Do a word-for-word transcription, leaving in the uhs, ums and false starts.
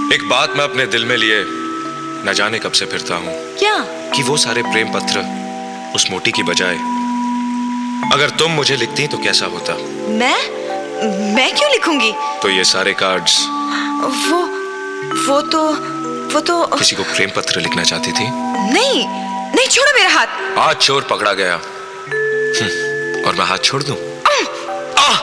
एक बात मैं अपने दिल में लिए न जाने कब से फिरता हूँ। क्या? कि वो सारे प्रेम पत्र उस मोटी की बजाय अगर तुम मुझे लिखती तो कैसा होता। मैं मैं क्यों लिखूंगी? तो ये सारे कार्ड्स। वो वो तो वो तो किसी को प्रेम पत्र लिखना चाहती थी? नहीं नहीं, छोड़ो मेरा हाथ। आज चोर पकड़ा गया और मैं हाथ छोड़ दूं?